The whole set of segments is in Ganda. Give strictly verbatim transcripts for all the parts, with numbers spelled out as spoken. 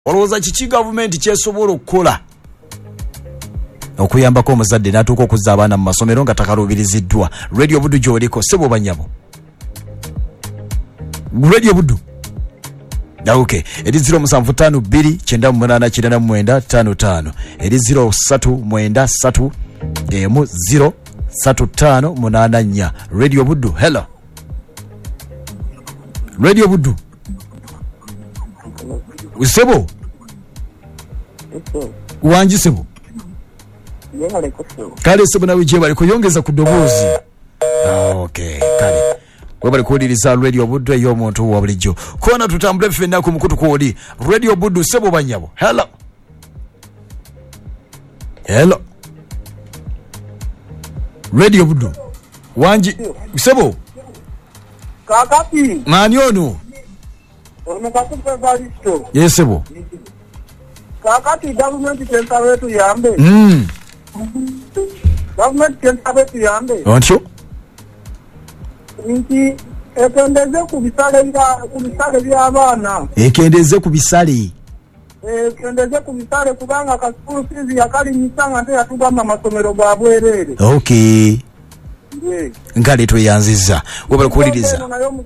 olowooza kiki gavumenti kyesobola okukola okuyambako omuzadde n'atuuka okuzza abaana mu masomero nga takalubiriziddwa? Radio Buddu gy'oliko ssebo banyabo. Radio Buddu okay, eri zero musanvu ttaano bbiri kyenda munaana kyenda mwenda ttaano ttaano eri zero ssatu mwenda ssatu emu zero ssatu ttaano munaana nnya. Radio Buddu, hello. Radio Buddu usebo wanji sebo kale sebo nawe je bali kuyongeza ku dobozi. Okay, kale we bali kuwuliriza Radio Buddu eyo omuntu wa bulijjo kona tutambule ffenna ku mukutu kwoli. Radio Buddu sebo banyabo, hello. Hello Radio Buddu wanji sebo kakati mani ono onakakupe balisto yesebo kakati government tenta wetu yambe mm government tenta wetu yambe oncho nti ekendeze ku bisale bya ku bisale by'abaana ekendeze ku bisale ekendeze ku bisale kubanga ka school fees yakali nyisanga nte yatugamba amasomero ga bwerere. Okay, yeah. Nkale tweyanziza webali kuwuliriza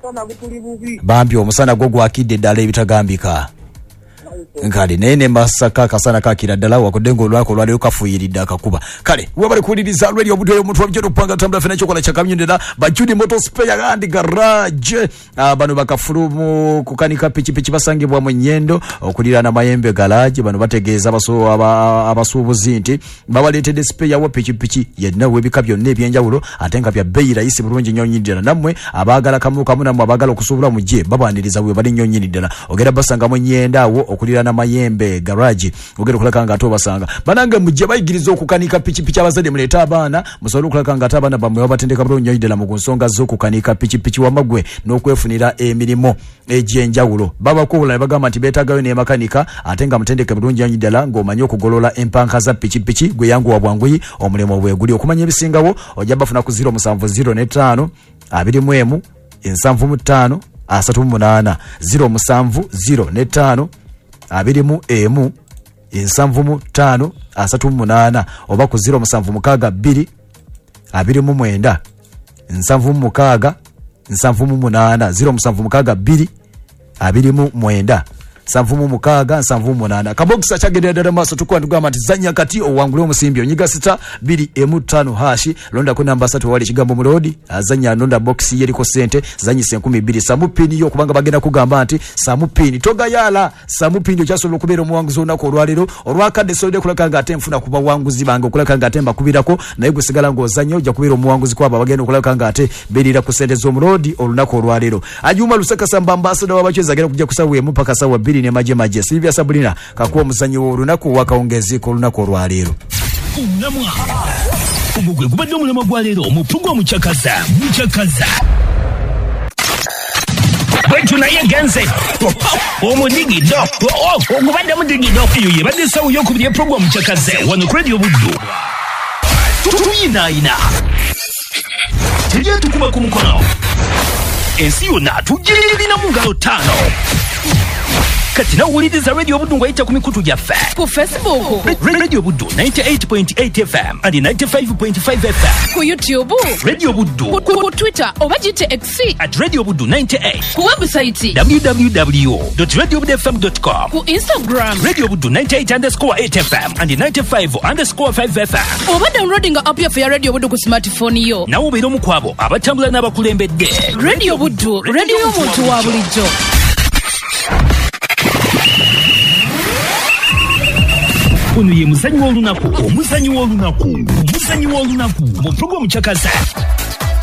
bambi omusana gwo gwakidde ddala ebitagambika. Nkale nene masaka kasana kakira ddala wakudengo lwako lwali ukafuyiridde akakuba. Kale webali kuwuliriza Radio Buddu omuntu wabujjo panga tambula fena chokola cha kamyundira Bajudi Motor Spare and Garage. Bano bakafulumu kukanika pichi pichi basangibwa mu Nyendo okulira na Mayembe Garage. Bano bategeeza abaso abasuubuzi nti bawaletedde spare wa pichi pichi yenna webika byonna ebyenjawulo atenga bya beyi rayisi bulungi nnyonnyidira namwe abaagala kamu kamu namwe abaagala okusuubula mu gye babaniriza bwe bali nnyonnyidira ogera basanga mu Nyenda awo okulira na Mayembe Garage ogera okulaka nga ato basanga banange mu gye bayigiriza okukanika pichi pichi abazadde muleta abaana musobola okulaka nga atabana bamwe babatendeka bulungi nnyonnyidira mu nsonga z'okukanika pichi pichi wamagwe n'okwefunira emirimu egy'enjawulo. Baba kubula bagamba nti beetagayo ne makanika ate nga mutendeke bulungi nnyonnyidira ng'omanyi okugolola empanka za pichi pichi gwe yangu wa bwanguyi omulimu bwe guli okumanya ebisingawo ojja bafuna ku zero musanvu zero ne ttaano abiri mu emu ensanvu mu ttaano asatu mu munaana zero musanvu zero ne ttaano abiri mu emu ensanvu mu ttaano asatu mu munaana oba ku zero musanvu mukaaga bbiri abiri mu mwenda ensanvu mu mukaaga ensanvu mu munaana zero musanvu mukaaga bbiri abiri mu mwenda ensanvu mu mukaaga ensanvu mu munaana. Kabokisa kyagenderera maaso tukwandugamba nti zanya kati owangule omusimbi onyiga sita bbiri emu ttaano hashi londa ku namba ssatu wali kigambo mulodi azanya londa box yeriko sente zanyise enkumi bbiri samu pini yo kubanga bagenda kugamba nti samu pini toga yala samu pini okyasobola okubeera omuwanguzi olunaku olwaleero olwakadde solide kulaka nga ate nfuna kuba wanguzi bange okulaka nga ate mbakubirako naye gusigala ng'ozanya ojja kubeera omuwanguzi kwabo abagenda okulaka nga ate beerira ku sente z'omulodi olunaku olwaleero. Ajuma Lusaka Samba ambassador w'abacheza agenda kujja kusawa emu paka sawa bbiri ne maje maje. Silvia Sabrina kakuwa muzanyi w'olunaku wakaongezeko olunaku olwaleero. Namwa ubugwe kubadde omulema gwa leero omupugwa mukyakaza mukyakaza bwetu naye genze omudigido ogubadde mudigido eyo yebadde sawo y'okubiri epurogwa mukyakaze wano ku Radio Buddu tuyinaayina tejja tukuba ku mukono ensi yonna tugirina mu ngalo ttaano. Kati na uwuliriza Radio Buddu ng'ayita ku mikutu gyaffe ku Facebook Radio Buddu ninety-eight point eight F M and ninety-five point five F M, ku YouTube Radio Buddu, ku, ku, ku Twitter oba gite X at Radio Buddu ninety-eight, ku website w w w dot radio buddu f m dot com, ku Instagram Radio Buddu ninety-eight underscore eight F M and ninety-five underscore five F M, oba downloading app ya ya Radio Buddu ku smartphone yo nawo beera omu kwabo abatambula n'abakulembedde. Radio Buddu, radio y'omuntu wa bulijjo. Ono ye muzanyi w'olunaku omuzanyi w'olunaku omuzanyi w'olunaku mu puroguramu Kyakaza.